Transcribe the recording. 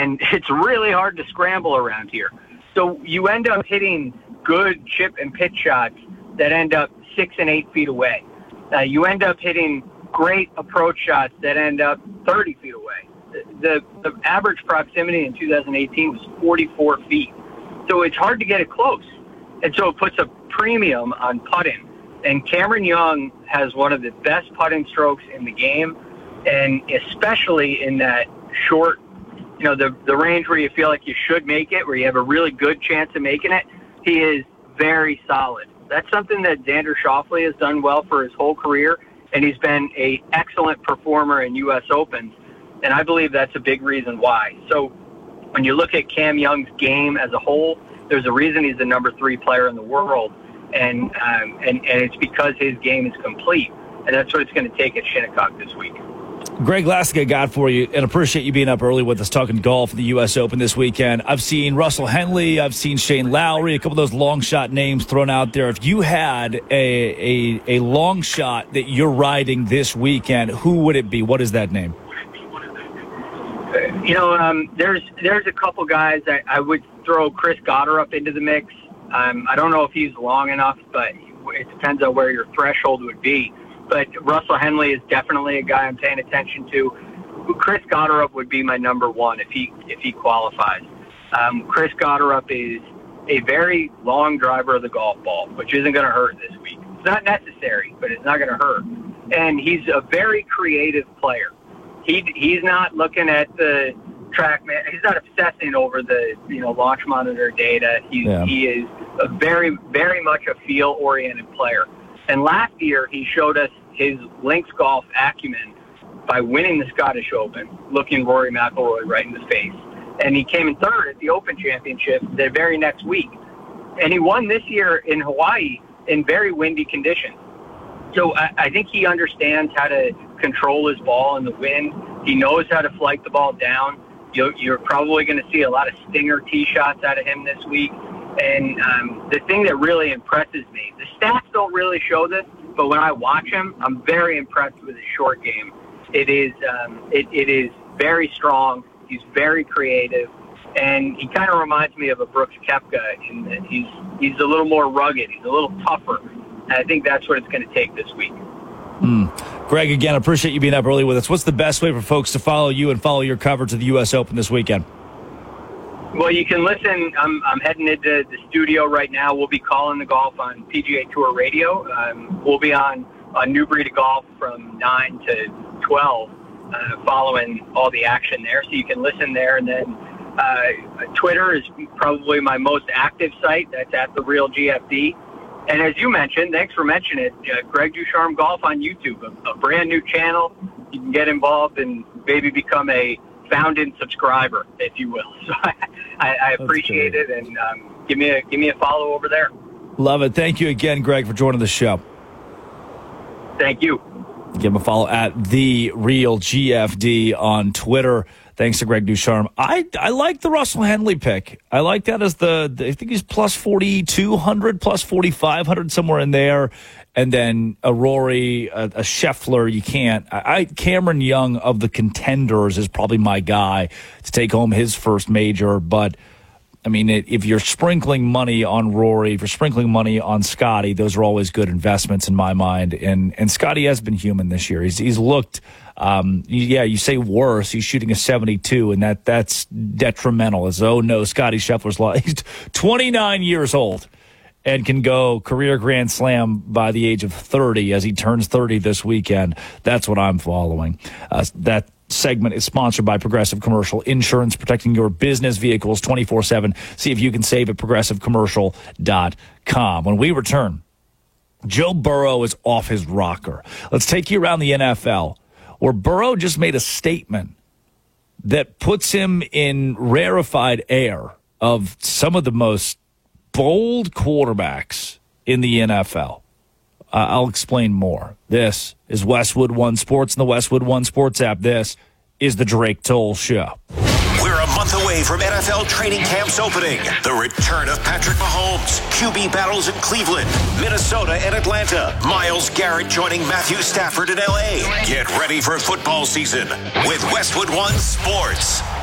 and it's really hard to scramble around here. So you end up hitting good chip and pitch shots that end up 6 and 8 feet away. You end up hitting great approach shots that end up 30 feet away. The average proximity in 2018 was 44 feet. So it's hard to get it close. And so it puts a premium on putting. And Cameron Young has one of the best putting strokes in the game, and especially in that short, the range where you feel like you should make it, where you have a really good chance of making it. He is very solid. That's something that Xander Schauffele has done well for his whole career, and he's been an excellent performer in U.S. Opens, and I believe that's a big reason why. So when you look at Cam Young's game as a whole, there's a reason he's the number 3 player in the world, and it's because his game is complete, and that's what it's going to take at Shinnecock this week. Greg, last thing I got for you, and appreciate you being up early with us talking golf at the U.S. Open this weekend. I've seen Russell Henley, I've seen Shane Lowry, a couple of those long shot names thrown out there. If you had a long shot that you're riding this weekend, who would it be? What is that name? There's a couple guys. I would throw Chris Gotterup into the mix. I don't know if he's long enough, but it depends on where your threshold would be. But Russell Henley is definitely a guy I'm paying attention to. Chris Gotterup would be my number 1 if he qualifies. Chris Gotterup is a very long driver of the golf ball, which isn't going to hurt this week. It's not necessary, but it's not going to hurt. And he's a very creative player. He's not looking at the TrackMan. He's not obsessing over the launch monitor data. He is a very, very much a feel-oriented player. And last year, he showed us his links golf acumen by winning the Scottish Open, looking Rory McIlroy right in the face. And he came in third at the Open Championship the very next week. And he won this year in Hawaii in very windy conditions. So I think he understands how to control his ball in the wind. He knows how to flight the ball down. You're probably going to see a lot of stinger tee shots out of him this week. And the thing that really impresses me, the stats don't really show this, but when I watch him, I'm very impressed with his short game. It is very strong. He's very creative, and he kind of reminds me of a Brooks Koepka in that he's a little more rugged. He's a little tougher, and I think that's what it's going to take this week. Greg, again, I appreciate you being up early with us. What's the best way for folks to follow you and follow your coverage of the U.S. Open this weekend? Well, you can listen. I'm heading into the studio right now. We'll be calling the golf on PGA Tour Radio. We'll be on New Breed of Golf from 9 to 12, following all the action there. So you can listen there. And then Twitter is probably my most active site. That's at The Real GFD. And as you mentioned, thanks for mentioning it, Greg Ducharme Golf on YouTube, a brand new channel. You can get involved and maybe become a found-in subscriber, if you will. So I appreciate it, and give me a follow over there. Love it. Thank you again, Greg, for joining the show. Thank you. Give him a follow at The Real GFD on Twitter. Thanks to Greg Ducharme. I like the Russell Henley pick. I like that as I think he's plus 4,200, plus 4,500, somewhere in there. And then a Rory, a Scheffler, you can't. Cameron Young of the contenders is probably my guy to take home his first major. But, I mean, if you're sprinkling money on Rory, if you're sprinkling money on Scotty, those are always good investments in my mind. And Scotty has been human this year. He's looked, you say worse. He's shooting a 72, and that's detrimental. As, oh, no, Scotty Scheffler's lost. He's 29 years old. And can go career Grand Slam by the age of 30 as he turns 30 this weekend. That's what I'm following. That segment is sponsored by Progressive Commercial Insurance, protecting your business vehicles 24/7. See if you can save at progressivecommercial.com. When we return, Joe Burrow is off his rocker. Let's take you around the NFL, where Burrow just made a statement that puts him in rarefied air of some of the most bold quarterbacks in the NFL. I'll explain more. This is Westwood One Sports and the Westwood One Sports app. This is the Drake Toll Show. We're a month away from NFL training camps opening. The return of Patrick Mahomes, QB battles in Cleveland, Minnesota, and Atlanta. Myles Garrett joining Matthew Stafford in L.A. Get ready for football season with Westwood One Sports.